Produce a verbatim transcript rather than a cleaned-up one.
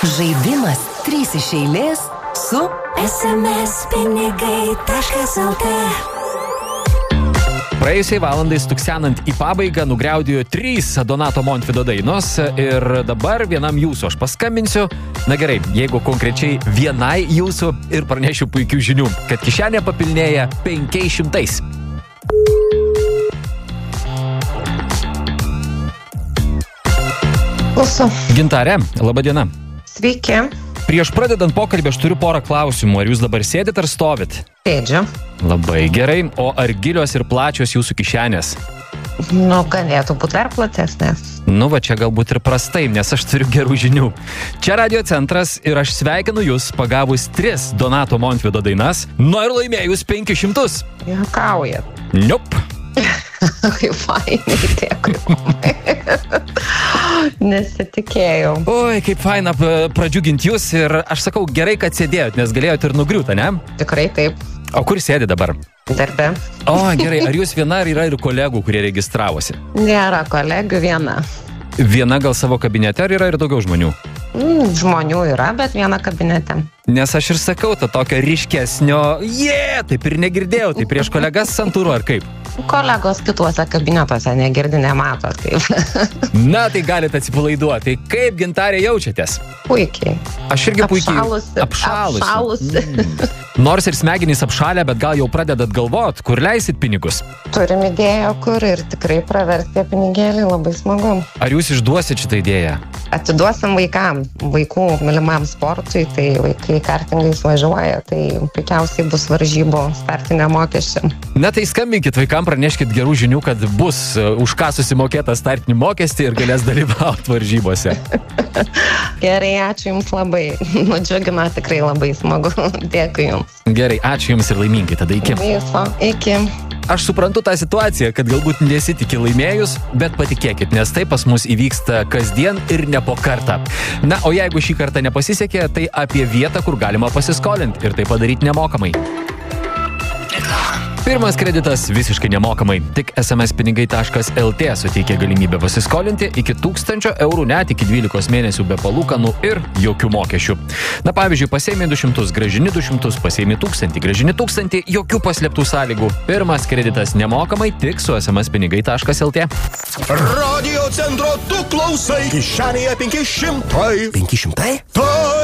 Žaidimas trys iš eilės su es em es pinigai taškas el tė. Praėjusiai valandai stuksenant į pabaigą nugriaudėjo trys Donato Montvydo dainos ir dabar vienam jūsų aš paskambinsiu. Na gerai, jeigu konkrečiai vienai jūsų ir pranešiu puikių žinių, kad kišenė papilnėja penkiais šimtais. Klausu. Gintarė, laba diena. Sveiki. Prieš pradedant pokalbį aš turiu porą klausimų. Ar jūs dabar sėdit ar stovit? Sėdžiu. Labai gerai. O ar gilios ir plačios jūsų kišenės? Nu, galėtų būti dar platesnės. Nu, va čia galbūt ir prastai, nes aš turiu gerų žinių. Čia Radio Centras ir aš sveikinu jūs pagavus tris Donato Montvydo dainas, nu ir laimėjus penkis šimtus. Juokaujat. Niup. Kaip fainai, dėkui. Nesitikėjau. Oi, kaip faina pradžiuginti jūs ir aš sakau, gerai, kad sėdėjot, nes galėjot ir nugriūti, ne? Tikrai taip. O kur sėdi dabar? Darbe. O, gerai, ar jūs viena ar yra ir kolegų, kurie registravosi? Nėra kolegų, viena. Viena gal savo kabinete, ar yra ir daugiau žmonių? Mm, žmonių yra, bet viena kabinete. Nes aš ir sakau, to tokio ryškesnio, jie, yeah, taip ir negirdėjau, tai prieš kolegas santūru ar kaip? Kolegos kituose kabinetuose negirdi, nemato, taip. Na, tai galite atsipalaiduoti. Kaip, Gintarė, jaučiatės? Puikiai. Aš irgi puikiai. Apšalusi. Apšalusi. Apšalusi. Mm. Nors ir smegenys apšalę, bet gal jau pradedat galvot, kur leisit pinigus? Turim idėją, kur ir tikrai praversti tie pinigėliai, labai smagu. Ar jūs išduosit šitą idėją? Atiduosim vaikam, vaikų mylimam sportui, tai vaikai kartingais važiuoja, tai puikiausiai bus varžybų startinė mokesčiai. Na tai skambinkit vaikam, praneškit gerų žinių, kad bus už ką susimokėta startinį mokestį ir galės dalyvauti varžybose. Gerai, ačiū Jums labai. Nudžiugino tikrai labai smagu. Dėkui Jums. Gerai, ačiū Jums ir laimingai. Tada iki. Viso, iki. Aš suprantu tą situaciją, kad galbūt nesitiki laimėjus, bet patikėkit, nes tai pas mus įvyksta kasdien ir ne po kartą. Na, o jeigu šį kartą nepasisekė, tai apie vietą, kur galima pasiskolinti ir tai padaryti nemokamai. Pirmas kreditas visiškai nemokamai. Tik es em es pinigai taškas el tė suteikia galimybę pasiskolinti iki tūkstančio eurų net iki dvylikos mėnesių be palūkanų ir jokių mokesčių. Na pavyzdžiui, pasiėmė du šimtus, grąžini du šimtus, pasiėmė tūkstantį, grąžini tūkstantį, jokių paslėptų sąlygų. Pirmas kreditas nemokamai tik su es em es pinigai taškas el tė. Radio Centro tu klausai. Kišenėje penki šimtai. penki šimtai? Tai